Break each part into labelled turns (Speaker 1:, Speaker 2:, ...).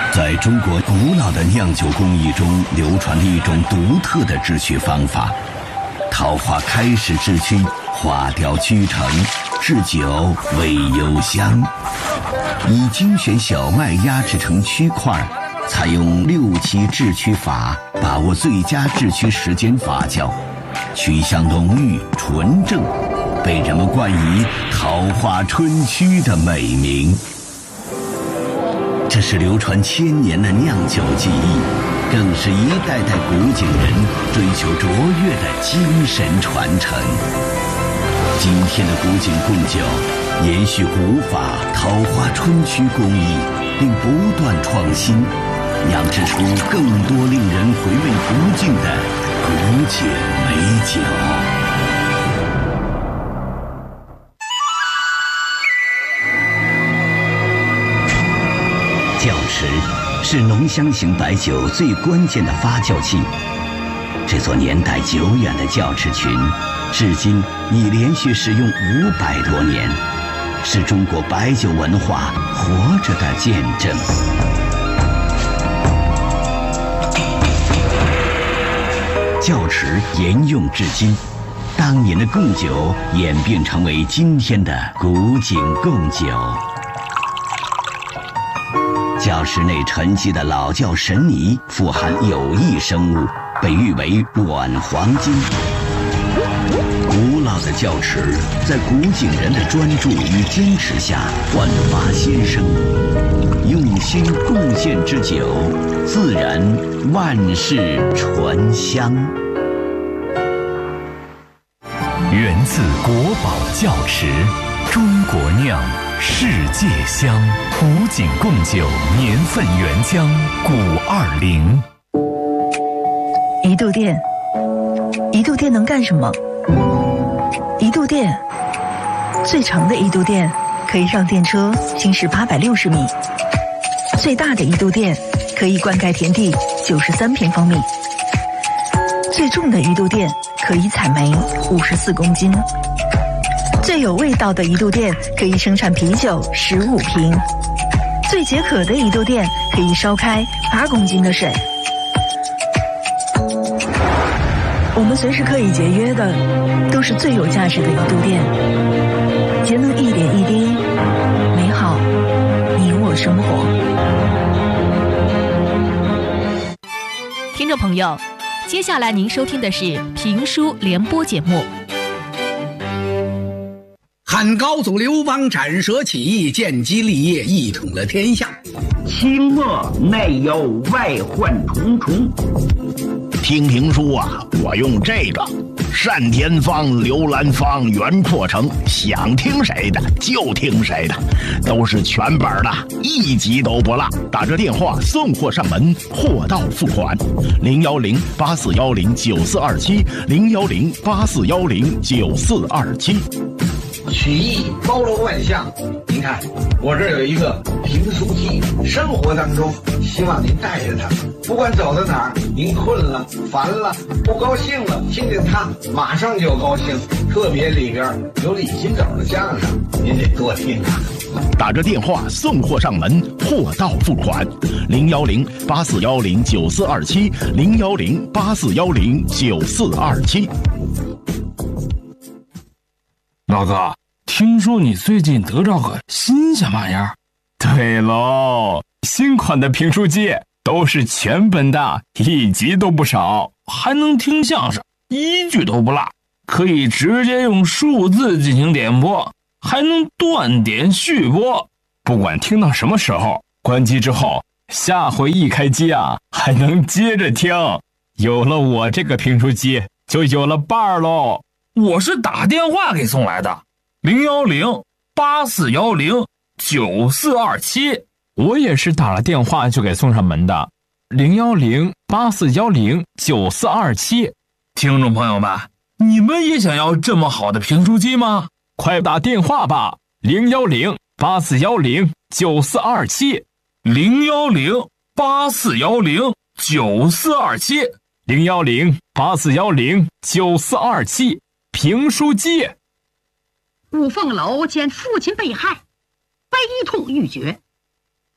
Speaker 1: 在中国古老的酿酒工艺中，流传着一种独特的制曲方法。桃花开时制曲，花雕曲成，制酒味幽香。以精选小麦压制成曲块，采用6期制曲法，把握最佳制曲时间发酵，曲香浓郁纯正，被人们冠以桃花春曲的美名。这是流传1000年的酿酒技艺，更是一代代古井人追求卓越的精神传承。今天的古井贡酒延续古法桃花春曲工艺，并不断创新，酿制出更多令人回味不尽的古井美酒。窖池是浓香型白酒最关键的发酵器。这座年代久远的窖池群，至今已连续使用500多年，是中国白酒文化活着的见证。窖池沿用至今，当年的贡酒演变成为今天的古井贡酒。窖池内沉积的老窖神泥富含有益生物，被誉为软黄金。古老的窖池在古井人的专注与坚持下焕发新生，用心贡献之酒，自然万世醇香。
Speaker 2: 源自国宝窖池，中国酿，世界香。古井贡酒年份原浆520。
Speaker 3: 一度电，一度电能干什么？一度电，最长的一度电可以让电车行驶860米，最大的一度电可以灌溉田地93平方米，最重的一度电可以采煤54公斤，最有味道的一度电可以生产啤酒15瓶，最解渴的一度电可以烧开8公斤的水。我们随时可以节约的，都是最有价值的一度电。节能一点一滴，美好你我生活。
Speaker 4: 听众朋友，接下来您收听的是评书联播节目。
Speaker 5: 汉高祖刘邦斩蛇起义，建基立业，一统了天下。
Speaker 6: 清末内忧外患重重。
Speaker 7: 听评书啊，我用这个单田芳、刘兰芳、袁阔成，想听谁的就听谁的，都是全本的，一集都不落。打着电话送货上门，货到付款。010-8410-9427，010-8410-9427。
Speaker 8: 曲艺包罗万象，您看我这儿有一个评书机，生活当中希望您带着它，不管走到哪儿，您困了、烦了、不高兴了，听见它马上就高兴。特别里边有李金斗的相声，您得多听啊。
Speaker 7: 打着电话送货上门，货到付款。010-8410-9427，010-8410-9427。
Speaker 9: 老哥，听说你最近得着个新鲜玩意儿？
Speaker 2: 对喽，新款的评书机都是全本的，一集都不少，
Speaker 9: 还能听相声，一句都不落，可以直接用数字进行点播，还能断点续播，
Speaker 2: 不管听到什么时候，关机之后，下回一开机啊，还能接着听。有了我这个评书机，就有了伴儿喽。
Speaker 9: 我是打电话给送来的，010-8410-9427。
Speaker 2: 我也是打了电话就给送上门的，010-8410-9427。
Speaker 9: 听众朋友们，你们也想要这么好的评书机吗？
Speaker 2: 快打电话吧，010-8410-9427。
Speaker 9: 010-8410-9427。
Speaker 2: 010-8410-9427。评书机。
Speaker 10: 五凤楼见父亲被害，悲痛欲绝，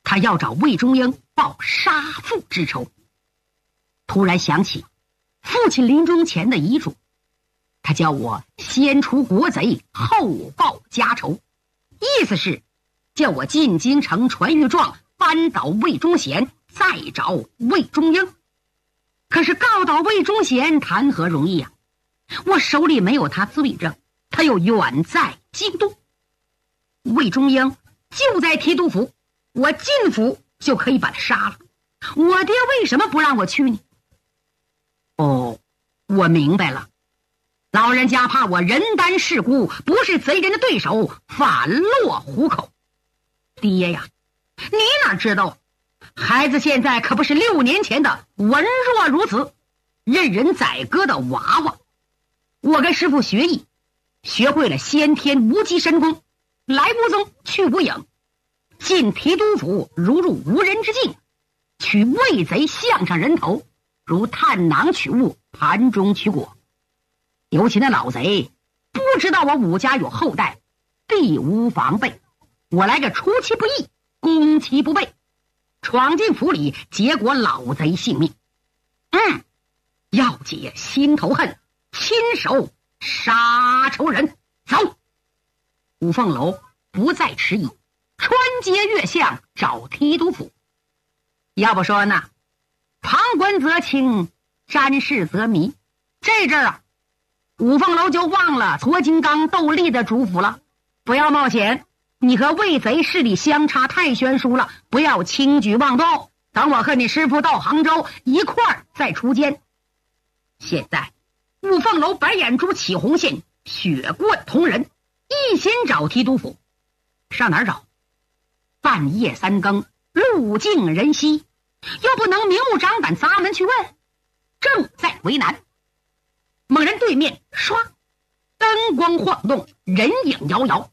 Speaker 10: 他要找魏忠英报杀父之仇。突然想起父亲临终前的遗嘱，他叫我先除国贼，后报家仇，意思是叫我进京城传谕状，扳倒魏忠贤，再找魏忠英。可是告倒魏忠贤谈何容易呀！我手里没有他罪证，他又远在京都。魏忠英就在提督府，我进府就可以把他杀了。我爹为什么不让我去呢？哦，我明白了，老人家怕我人单势孤，不是贼人的对手，反落虎口。爹呀，你哪知道，孩子现在可不是6年前的文弱如此，任人宰割的娃娃。我跟师傅学艺，学会了先天无极神功，来无踪，去无影，进提督府如入无人之境，取魏贼项上人头，如探囊取物，盘中取果。尤其那老贼不知道我武家有后代，必无防备，我来个出其不意，攻其不备，闯进府里，结果老贼性命。要解心头恨，亲手杀仇人。走！五凤楼不再迟疑，穿街越巷找提督府。要不说呢，旁观则清，瞻视则迷。这阵儿啊，五凤楼就忘了矬金刚斗力的主辅了。不要冒险，你和魏贼势力相差太悬殊了，不要轻举妄动。等我和你师父到杭州一块儿再出监。现在五凤楼白眼珠起红线，血贯瞳仁，一心找提督府。上哪儿找？半夜3更，路径人稀，又不能明目张胆砸门去问，正在为难。猛然对面唰，灯光晃动，人影摇摇，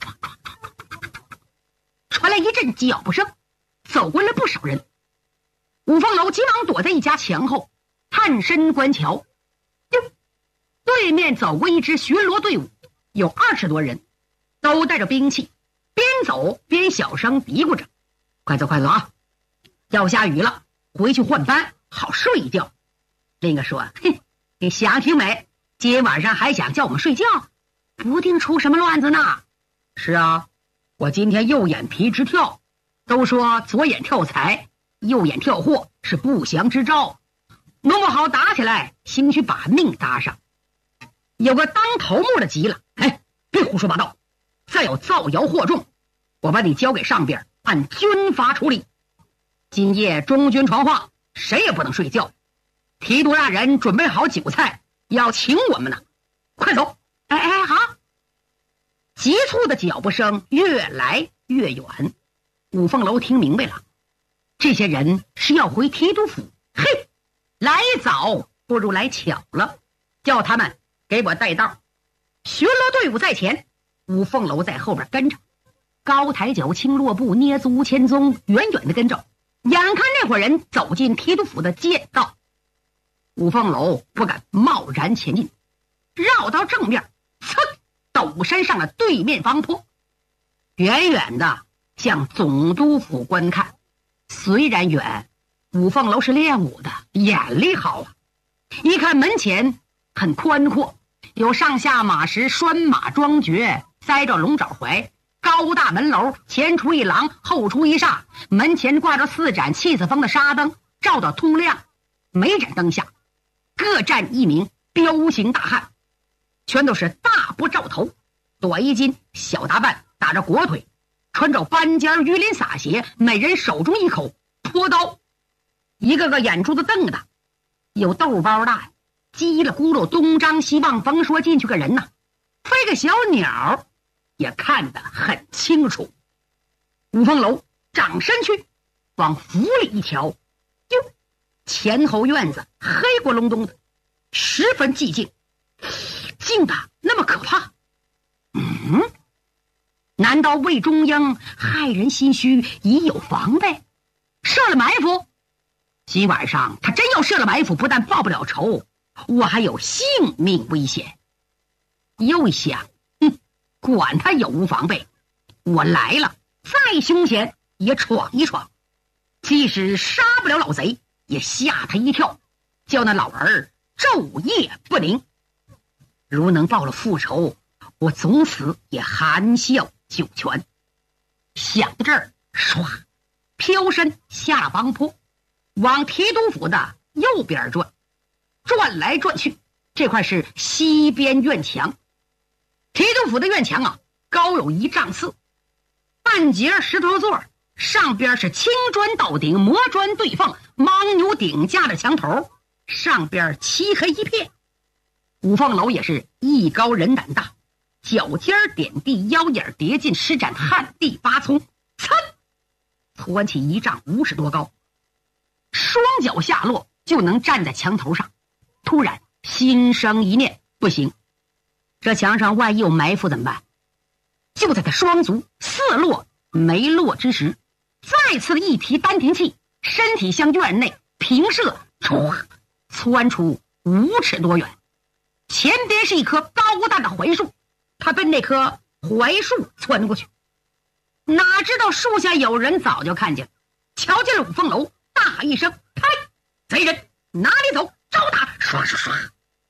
Speaker 10: 传来一阵脚步声，走过来不少人。五凤楼急忙躲在一家墙后，探身观瞧。对面走过一支巡逻队伍，有20多人，都带着兵器，边走边小声嘀咕着：“快走快走啊，要下雨了，回去换班，好睡一觉。”另一个说：“嘿，你想挺美，今晚上还想叫我们睡觉，不定出什么乱子呢。”“是啊，我今天右眼皮直跳，都说左眼跳财，右眼跳祸是不祥之兆，弄不好打起来，兴许把命搭上。”有个当头目的急了：“哎，别胡说八道，再有造谣惑众，我把你交给上边，按军法处理。今夜中军传话，谁也不能睡觉。提督大人准备好酒菜，要请我们呢，快走！”“哎，好。”急促的脚步声越来越远。五凤楼听明白了，这些人是要回提督府。嘿，来早不如来巧了，叫他们给我带道。巡逻队伍在前，五凤楼在后边跟着，高抬脚，轻落步，捏足前踪，远远的跟着。眼看那伙人走进提督府的街道，五凤楼不敢贸然前进，绕到正面，噌，陡山上了对面方坡，远远的向总督府观看。虽然远，五凤楼是练武的，眼力好啊。一看门前很宽阔，有上下马石，拴马桩橛，栽着龙爪槐，高大门楼，前出一廊，后出一煞，门前挂着4盏气死风的纱灯，照得通亮。每盏灯下各站一名彪形大汉，全都是大不罩头，短衣襟，小打扮，打着裹腿，穿着斑尖鱼鳞洒鞋，每人手中一口坡刀，一个个眼珠子瞪的有豆包大，叽里咕噜东张西望，甭说进去个人呐，飞个小鸟也看得很清楚。五凤楼掌身去，往府里一瞧，哟，前后院子黑咕隆咚的，十分寂静，静的那么可怕。难道魏忠英害人心虚，已有防备，设了埋伏？今晚上他真要设了埋伏，不但报不了仇，我还有性命危险。又一想，管他有无防备，我来了，再凶险也闯一闯。 即使杀不了老贼，也吓他一跳，叫那老儿昼夜不宁。如能报了复仇，我从此也含笑九泉。想到这儿，唰，飘身下王坡，往提督府的右边转，转来转去，这块是西边院墙。提督府的院墙高有1丈4，半截石头座，上边是青砖到顶，磨砖对缝，牦牛顶架的墙头，上边漆黑一片。五凤楼也是艺高人胆大，脚尖点地，腰眼叠进，施展旱地拔葱，窜起1丈50多高，双脚下落就能站在墙头上。突然心生一念，不行，这墙上万一有埋伏怎么办？就在他双足似落没落之时，再次一提丹田气，身体向院内平射，窜出5尺多远。前边是一棵高大的槐树，他奔那棵槐树窜过去，哪知道树下有人早就看见了，瞧见了五凤楼，大一声：“开！贼人哪里走？招打！”唰唰唰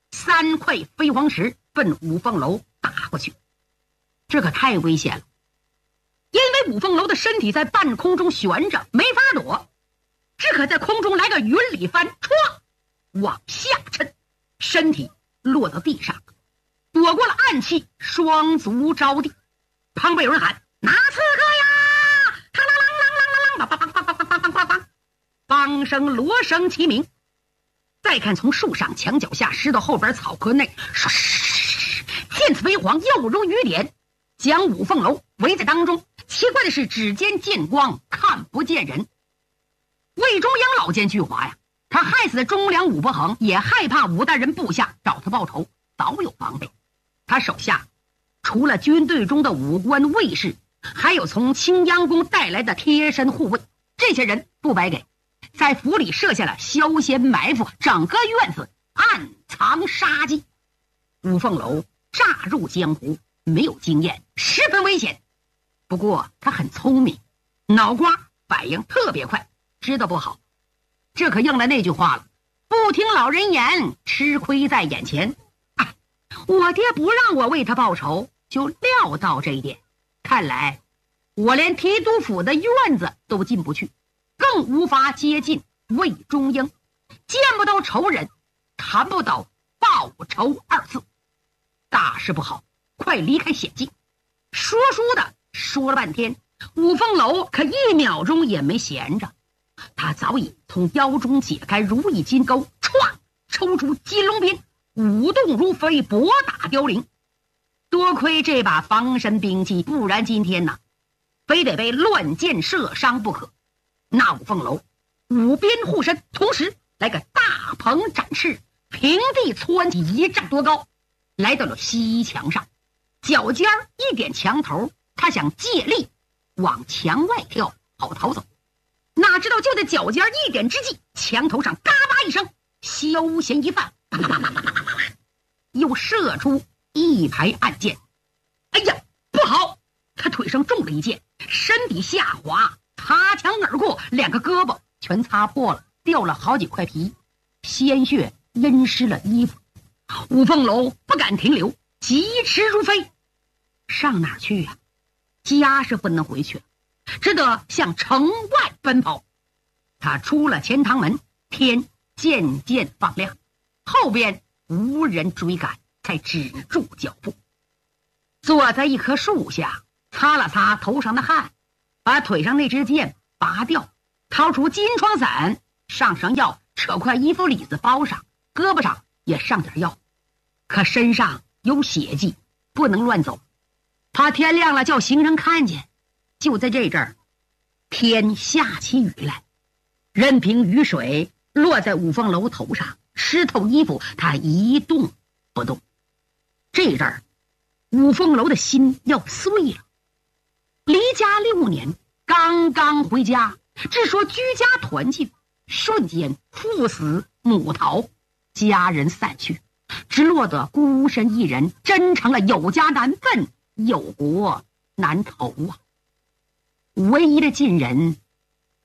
Speaker 10: ，3块飞黄石奔五凤楼打过去。这可太危险了，因为五凤楼的身体在半空中悬着，没法躲，只可在空中来个云里翻，唰往下沉，身体落到地上，躲过了暗器，双足着地。旁边有人喊：“拿刺客呀！”嘡啷啷啷啷啷啷，梆梆梆梆梆梆梆梆，梆声锣声齐鸣。再看从树上墙脚下石头后边草棵内，剑刺飞黄，又如雨点，将五凤楼围在当中。奇怪的是，只见剑光，看不见人。魏忠阳老见巨猾呀，他害死忠良武伯衡，也害怕武大人部下找他报仇，早有防备。他手下除了军队中的武官卫士，还有从青阳宫带来的贴身护卫，这些人不白给，在府里设下了消仙埋伏，整个院子暗藏杀机。五凤楼乍入江湖，没有经验，十分危险。不过他很聪明，脑瓜反应特别快，知道不好。这可应了那句话了：不听老人言，吃亏在眼前。我爹不让我为他报仇，就料到这一点。看来我连提督府的院子都进不去，更无法接近魏忠英，见不到仇人，谈不到报仇2字。大事不好，快离开险境。说书的说了半天，五凤楼可1秒钟也没闲着，他早已从腰中解开如意金钩，歘抽出金龙鞭，舞动如飞，搏打凋零。多亏这把防身兵器，不然今天非得被乱箭射伤不可。那五凤楼五鞭护身，同时来个大鹏展翅，平地窜起1丈多高，来到了西墙上，脚尖一点墙头，他想借力往墙外跳，好逃走。哪知道就在脚尖一点之际，墙头上嘎巴一声，消弦一放，又射出一排暗箭。哎呀，不好！他腿上中了一箭，身体下滑，擦墙而过，2个胳膊全擦破了，掉了好几块皮，鲜血淹湿了衣服。五凤楼不敢停留，疾驰如飞。上哪儿去呀？家是不能回去了，只得向城外奔跑。他出了钱塘门，天渐渐放亮，后边无人追赶，才止住脚步。坐在一棵树下，擦了擦头上的汗，把腿上那支箭拔掉，掏出金疮散，上上药，扯块衣服里子包上，胳膊上也上点药。可身上有血迹，不能乱走，怕天亮了叫行人看见。就在这阵儿，天下起雨来，任凭雨水落在五凤楼头上，湿透衣服，他一动不动。这阵儿，五凤楼的心要碎了。离家6年，刚刚回家，只说居家团聚，瞬间父死母逃，家人散去，只落得孤身一人，真成了有家难奔，有国难投啊！唯一的近人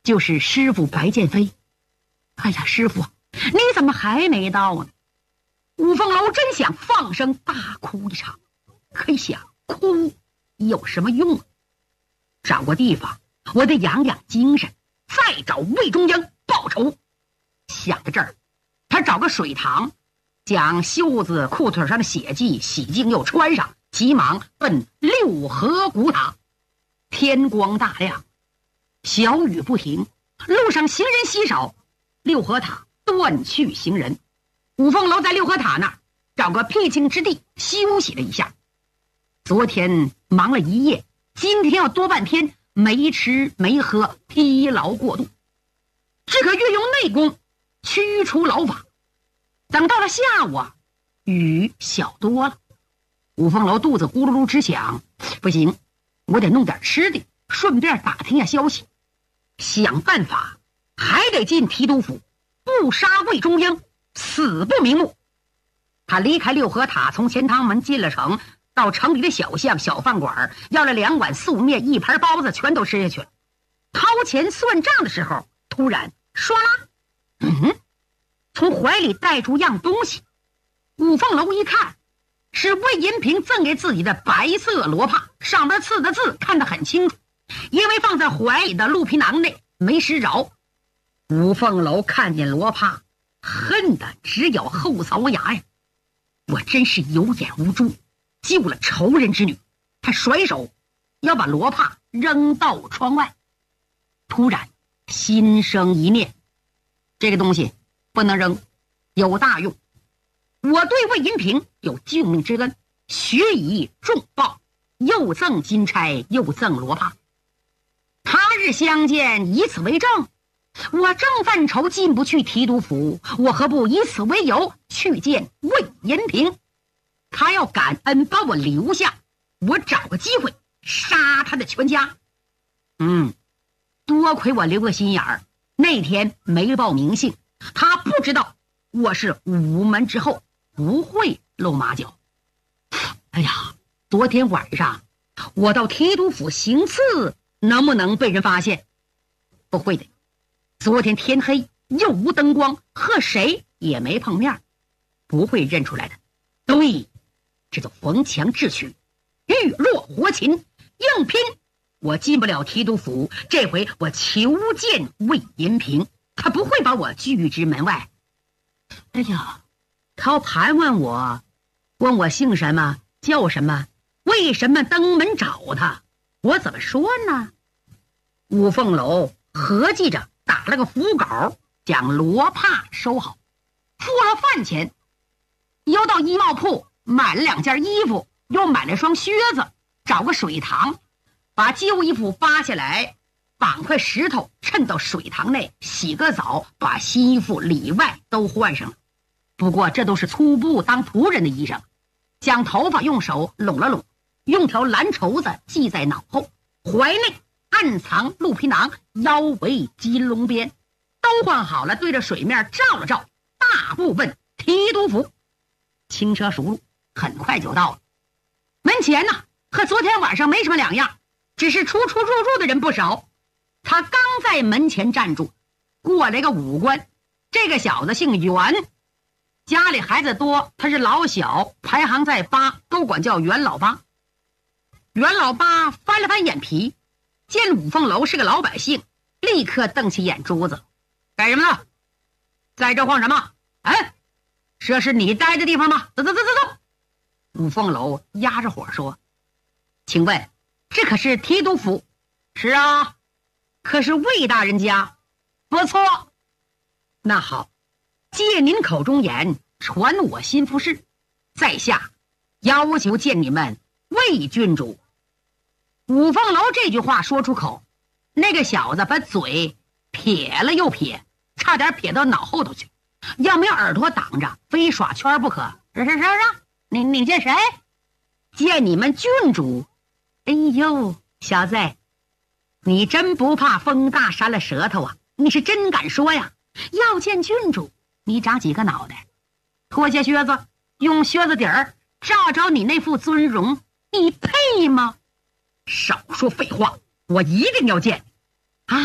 Speaker 10: 就是师傅白剑飞。哎呀，师傅，你怎么还没到呢？五凤楼真想放声大哭一场，可一想，哭有什么用啊？找个地方，我得养养精神，再找魏忠英报仇。想到这儿，他找个水塘，将袖子裤腿上的血迹洗净又穿上，急忙奔六合古塔。天光大亮，小雨不停，路上行人稀少，六合塔断去行人。五凤楼在六合塔那儿找个僻静之地休息了一下。昨天忙了一夜，今天要多半天没吃没喝，疲劳过度，只可运用内功驱除劳乏。等到了下午啊，雨小多了，五凤楼肚子咕噜噜直响，不行，我得弄点吃的，顺便打听下消息。想办法还得进提督府，不杀魏忠英，死不瞑目。他离开六合塔，从钱塘门进了城，到城里的小巷小饭馆，要了2碗素面1盘包子，全都吃下去了。掏钱算账的时候，突然唰啦，从怀里带出样东西。五凤楼一看，是魏银平赠给自己的白色罗帕，上面刺的字看得很清楚，因为放在怀里的鹿皮囊内没拾着。五凤楼看见罗帕，恨得直咬后槽牙呀！我真是有眼无珠，救了仇人之女。他甩手要把罗帕扔到窗外，突然心生一念，这个东西不能扔，有大用。我对魏银平有救命之恩，学以重报，又赠金钗，又赠罗帕。他日相见，以此为证。我正犯愁进不去提督府，我何不以此为由去见魏银平？他要感恩把我留下，我找个机会杀他的全家。多亏我留个心眼儿，那天没报名姓，他不知道我是午门之后，不会露马脚。哎呀，昨天晚上我到提督府行刺，能不能被人发现？不会的，昨天天黑又无灯光，和谁也没碰面，不会认出来的。对，这叫逢强智取，遇弱活擒，硬拼。我进不了提督府，这回我求见魏银平，他不会把我拒之门外。哎呀，他要盘问我，问我姓什么叫什么，为什么登门找他，我怎么说呢？五凤楼合计着打了个符稿，将罗帕收好，付了饭钱，又到衣帽铺买了2件衣服，又买了双靴子，找个水塘，把旧衣服扒下来，绑块石头，趁到水塘内洗个澡，把新衣服里外都换上了。不过这都是粗布当仆人的衣裳，将头发用手拢了拢，用条蓝绸子系在脑后，怀内暗藏鹿皮囊，腰围金龙鞭，都换好了，对着水面照了照，大步奔提督府。轻车熟路，很快就到了。门前呢，和昨天晚上没什么两样，只是出出入入的人不少。他刚在门前站住，过来个武官，这个小子姓袁，家里孩子多，他是老小，排行在8，都管叫袁老八。袁老八翻了翻眼皮，见五凤楼是个老百姓，立刻瞪起眼珠子，干什么呢？在这晃什么？这是你待的地方吗？走。五凤楼压着火说，请问这可是提督府？是啊，可是魏大人家。不错，那好，借您口中言，传我心腹事，在下要求见你们魏郡主。五凤楼这句话说出口，那个小子把嘴撇了又撇，差点撇到脑后头去，要没有耳朵挡着，非耍圈不可。是，你见谁？见你们郡主。哎呦，小子，你真不怕风大扇了舌头啊？你是真敢说呀？要见郡主，你长几个脑袋？脱下靴子，用靴子底儿照照你那副尊容，你配吗？少说废话，我一定要见啊！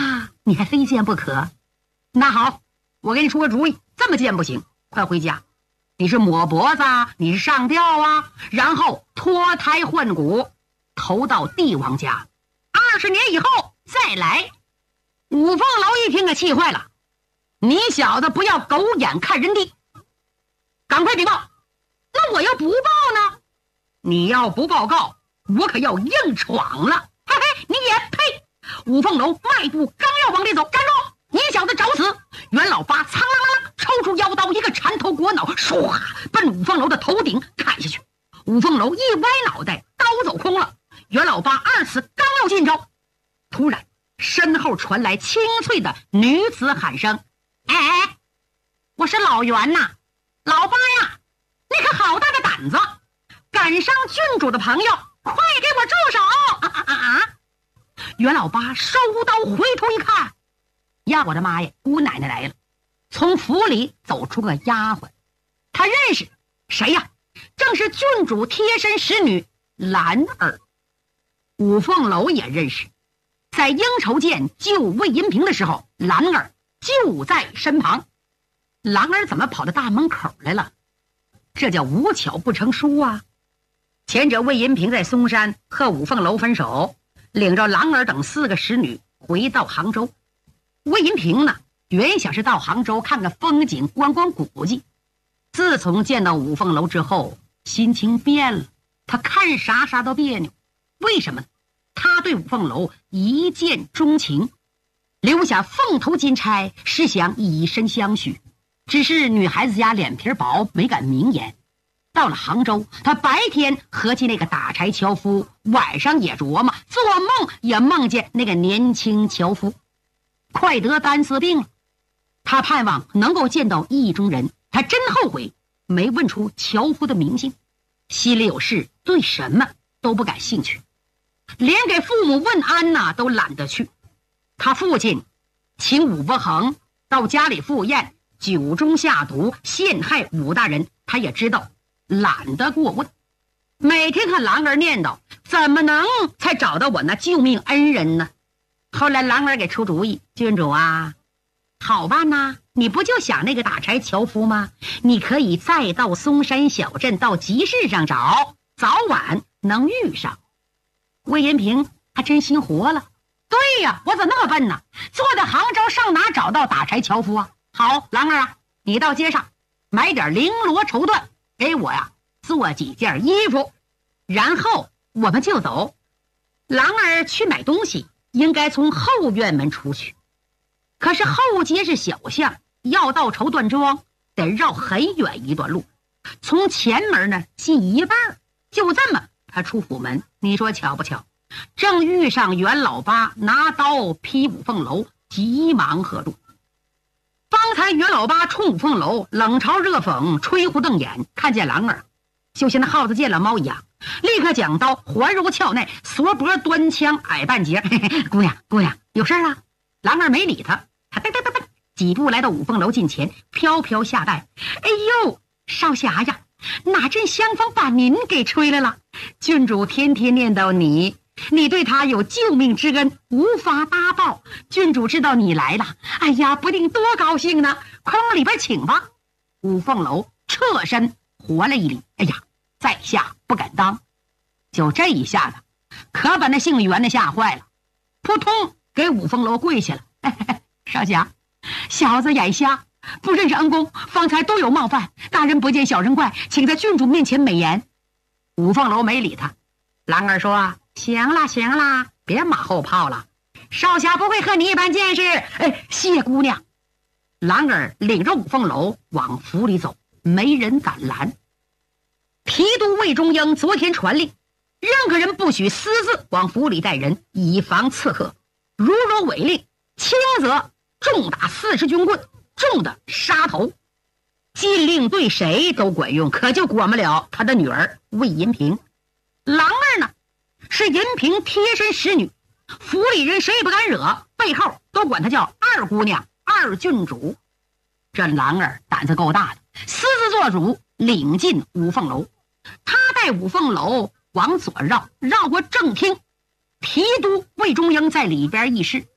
Speaker 10: 你还非见不可？那好，我给你出个主意，这么见不行，快回家。你是抹脖子啊，你是上吊啊，然后脱胎换骨，投到帝王家，20年以后再来。五凤楼一听可气坏了，你小子不要狗眼看人低，赶快禀报。那我要不报呢？你要不报告，我可要硬闯了。嘿嘿，你也配！五凤楼迈步刚要往里走，站住！你小子找死！袁老八苍啷啷啷抽出腰刀，一个缠头裹脑，唰奔五凤楼的头顶砍下去。五凤楼一歪脑袋，刀走空了。袁老八2次刚要进招，突然身后传来清脆的女子喊声：“哎，我是老袁呐，老八呀，你可好大的胆子，赶上郡主的朋友，快给我住手！”袁老八收刀回头一看，呀，我的妈呀，姑奶奶来了！从府里走出个丫鬟，她认识谁呀？正是郡主贴身使女兰儿。五凤楼也认识，在应酬监救魏银平的时候，兰儿就在身旁。兰儿怎么跑到大门口来了？这叫无巧不成书啊！前者魏银平在嵩山和五凤楼分手，领着兰儿等4个使女回到杭州。魏银平呢，原想是到杭州看看风景，观光古迹。自从见到五凤楼之后，心情变了，他看啥都别扭。为什么呢？他对五凤楼一见钟情，留下凤头金钗，是想以身相许。只是女孩子家脸皮薄，没敢明言。到了杭州，他白天和气那个打柴樵夫，晚上也琢磨，做梦也梦见那个年轻樵夫。快得单丝病了，他盼望能够见到意中人。他真后悔没问出樵夫的名姓，心里有事，对什么都不感兴趣，连给父母问安呐都懒得去。他父亲请武伯衡到家里赴宴，酒中下毒，陷害武大人，他也知道，懒得过问。每天和兰儿念叨，怎么能才找到我那救命恩人呢？后来兰儿给出主意，郡主啊，好办呐，你不就想那个打柴樵夫吗？你可以再到嵩山小镇，到集市上找，早晚能遇上。魏延平还真心活了，对呀，我怎么那么笨呢？坐在杭州上哪找到打柴樵夫啊？好，兰儿啊，你到街上买点绫罗绸缎，给我呀做几件衣服，然后我们就走。兰儿去买东西应该从后院门出去，可是后街是小巷，要到绸缎庄得绕很远一段路，从前门呢进一半。就这么他出府门，你说巧不巧？正遇上袁老八拿刀劈五凤楼，急忙喝住。方才袁老八冲五凤楼冷嘲热讽，吹胡瞪眼，看见兰儿就像那耗子见了猫一样，立刻将刀环揉鞘内，锁脖端枪矮半截。嘿嘿，姑娘有事啊？兰儿没理他，他噔几步来到五凤楼近前，飘飘下拜。哎呦，少侠呀，哪阵香风把您给吹来了？郡主天天念叨你对他有救命之恩，无法搭报。郡主知道你来了，哎呀，不定多高兴呢！快往里边请吧。五凤楼侧身活了一礼，哎呀，在下不敢当。就这一下子，可把那姓袁的吓坏了，扑通给五凤楼跪下了。少侠，小子眼瞎，不认识恩公，方才多有冒犯，大人不见小人怪，请在郡主面前美言。五凤楼没理他。兰儿说：行了，别马后炮了，少侠不会和你一般见识。谢姑娘。兰儿领着五凤楼往府里走，没人敢拦。提督魏忠英昨天传令，任何人不许私自往府里带人，以防刺客。如若违令，轻则重打40军棍，重的杀头。禁令对谁都管用，可就管不了他的女儿魏银平。兰儿呢，是银平贴身使女，府里人谁也不敢惹，背后都管她叫二姑娘、二郡主。这兰儿胆子够大的，私自做主，领进五凤楼。他带五凤楼往左绕过正厅，提督魏忠英在里边议事。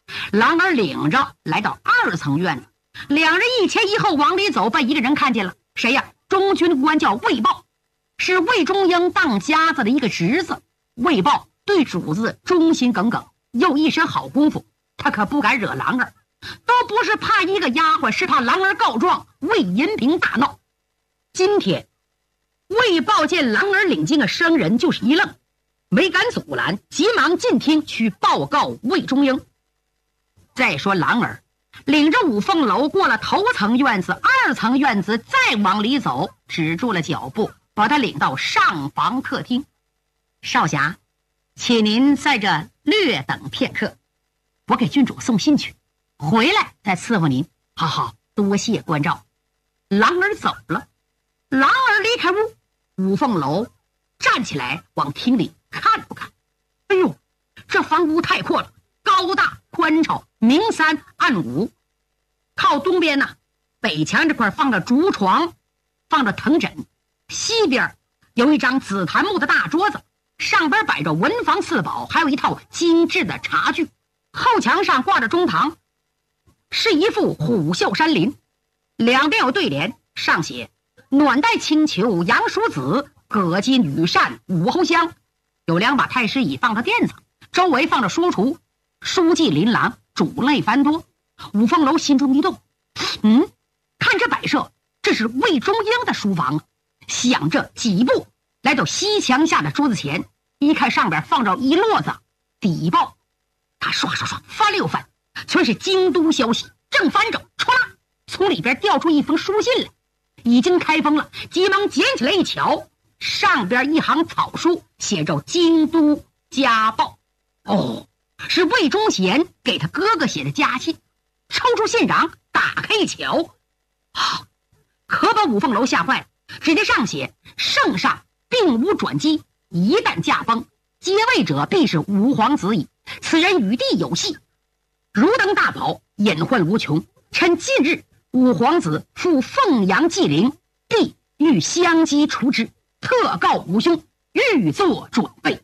Speaker 10: 狼儿领着来到2层院子，两人一前一后往里走，被一个人看见了。谁呀？中军官叫魏豹，是魏忠英当家子的一个侄子。魏豹对主子忠心耿耿，又一身好功夫，他可不敢惹狼儿，都不是怕一个丫鬟，是怕狼儿告状，魏银平大闹。今天魏豹见狼儿领进个生人，就是一愣，没敢阻拦，急忙进厅去报告魏忠英。再说狼儿领着五凤楼过了头层院子，2层院子再往里走，止住了脚步，把他领到上房客厅。少侠，请您在这略等片刻，我给郡主送信去，回来再伺候您。好好，多谢关照。狼儿走了，狼儿离开屋，五凤楼站起来往厅里看不看。哎呦，这房屋太阔了，高大宽敞，明3暗5。靠东边呢，北墙这块放着竹床，放着藤枕，西边有一张紫檀木的大桌子，上边摆着文房四宝，还有一套精致的茶具。后墙上挂着中堂，是一幅虎啸山林，两边有对联，上写暖带清秋杨叔子，葛巾羽扇武侯香。有2把太师椅放着垫子，周围放着书橱，书记琳琅，种类繁多。五凤楼心中一动，看这摆设，这是魏忠英的书房啊。想着几步来到西墙下的桌子前，一看上边放着一摞子底报，他刷刷刷翻了又翻，全是京都消息。正翻着，唰啦，从里边掉出一封书信来，已经开封了，急忙捡起来一瞧，上边一行草书，写着京都家报。哦，是魏忠贤给他哥哥写的家信。抽出信札，打开一瞧，可把五凤楼吓坏了。只见上写圣上并无转机，一旦驾崩，接位者必是五皇子矣。此人与帝有隙，如登大宝，隐患无穷。趁近日五皇子赴凤阳祭灵，帝欲相机除之，特告五兄欲做准备。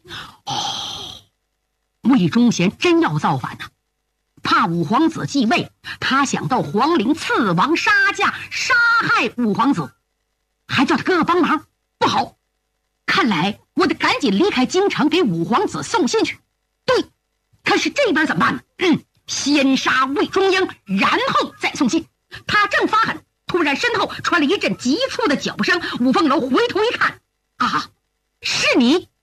Speaker 10: 魏忠贤真要造反呐！怕五皇子继位，他想到皇陵刺王杀驾，杀害五皇子，还叫他哥哥帮忙，不好！看来我得赶紧离开京城，给五皇子送信去。对，可是这边怎么办呢？先杀魏忠英，然后再送信。他正发狠，突然身后传来一阵急促的脚步声。五凤楼回头一看，是你！